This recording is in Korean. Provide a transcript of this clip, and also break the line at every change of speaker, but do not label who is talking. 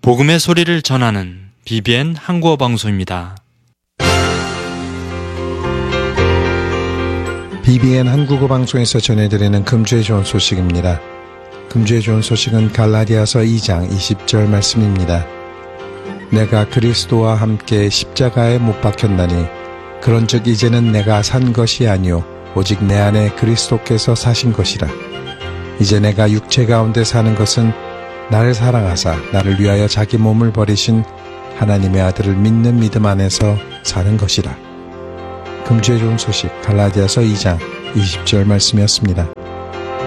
복음의 소리를 전하는 BBN 한국어 방송입니다.
BBN 한국어 방송에서 전해드리는 금주의 좋은 소식입니다. 금주의 좋은 소식은 갈라디아서 2장 20절 말씀입니다. 내가 그리스도와 함께 십자가에 못 박혔나니 그런즉 이제는 내가 산 것이 아니요 오직 내 안에 그리스도께서 사신 것이라. 이제 내가 육체 가운데 사는 것은 나를 사랑하사 나를 위하여 자기 몸을 버리신 하나님의 아들을 믿는 믿음 안에서 사는 것이라. 금주의 좋은 소식 갈라디아서 2장 20절 말씀이었습니다.